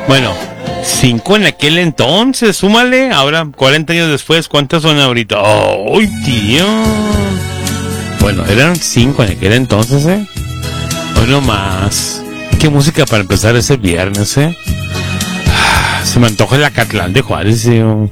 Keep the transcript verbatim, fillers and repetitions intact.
Bueno, cinco en aquel entonces, súmale. Ahora, cuarenta años después, ¿cuántas son ahorita? ¡Ay, tío! Bueno, eran cinco en aquel entonces, ¿eh? Hoy no más. Qué música para empezar ese viernes, ¿eh? Se me antoja el Acatlán de Juárez, tío.